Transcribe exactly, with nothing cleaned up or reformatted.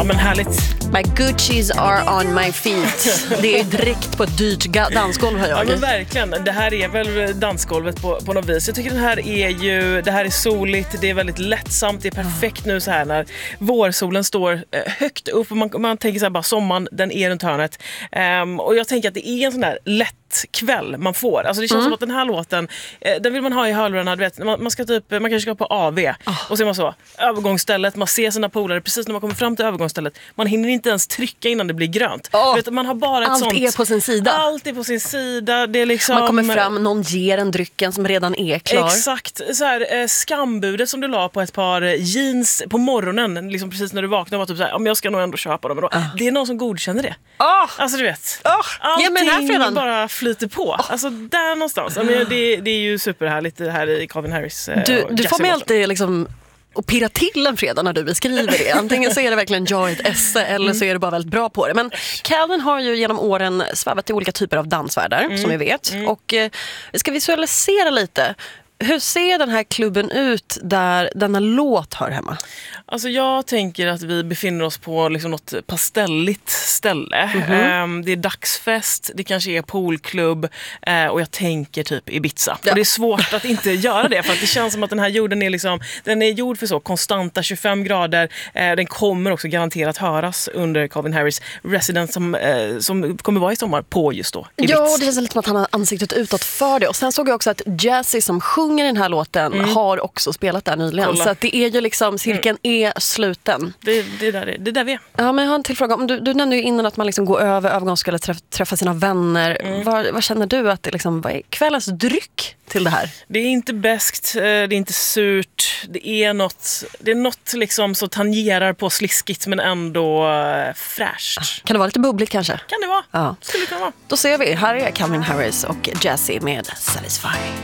men härligt. My Gucci's are on my feet. Det är direkt på ett dyrt ga- dansgolv här jag. Ja men verkligen, det här är väl dansgolvet på, på något vis. Jag tycker den här är ju, det här är soligt, det är väldigt lättsamt, det är perfekt nu så här när vårsolen står eh, högt upp och man, man tänker så här bara sommaren, den är runt hörnet. Um, och jag tänker att det är en sån här lätt kväll man får. Alltså det känns mm. som att den här låten, eh, den vill man ha i hörlurarna, du vet, man, man ska typ, man kanske ska på A V oh. och så är man så, övergångsstället, man ser sina polare precis när man kommer fram till övergångsstället. Man hinner inte ens trycka innan det blir grönt. Oh. Vet, man har bara ett allt sånt, är på sin sida. Allt är på sin sida. Det är liksom, man kommer fram, någon ger en drycken som redan är klar. Exakt. Så här, eh, skambudet som du la på ett par jeans på morgonen, liksom precis när du vaknade var typ så här, om jag ska nog ändå köpa dem. Då. Oh. Det är någon som godkänner det. Oh. Alltså du vet. Oh. Allting bara flyter på. Oh. Alltså där någonstans. Oh. Det, det är ju superhärligt det här i Calvin Harris. Eh, du du får mig alltid liksom och pirra till en fredag när du beskriver det. Antingen så är det verkligen jag ett esse eller mm. så är du bara väldigt bra på det. Men Calvin har ju genom åren svävat i olika typer av dansvärldar mm. som vi vet. Mm. Och eh, vi ska visualisera lite. Hur ser den här klubben ut där denna låt hör hemma? Alltså jag tänker att vi befinner oss på liksom något pastelligt ställe. Mm-hmm. Det är dagsfest, det kanske är poolklubb och jag tänker typ Ibiza. Ja. Och det är svårt att inte göra det för att det känns som att den här jorden är liksom, den är gjord för så konstanta tjugofem grader. Den kommer också garanterat höras under Calvin Harris residence som, som kommer vara i sommar på just då Ibiza. Ja, det känns lite som att han har ansiktet utåt för det. Och sen såg jag också att Jazzy som sjunger den här låten mm. har också spelat där nyligen. Kolla. Så att det är ju liksom, cirkeln mm. är sluten. Det, det, där, det där vi är. Ja, men jag har en till fråga. Du, du nämnde ju innan att man liksom går över övergångsskål och träff, träffa sina vänner. Mm. Vad, vad känner du att det liksom, vad är kvällens dryck till det här? Det är inte beskt, det är inte surt. Det är något, det är något liksom så tangerar på sliskigt men ändå fräscht. Kan det vara lite bubbligt kanske? Kan det vara. Ja. Skulle det kunna vara. Då ser vi. Här är Calvin Harris och Jazzy med Satisfy.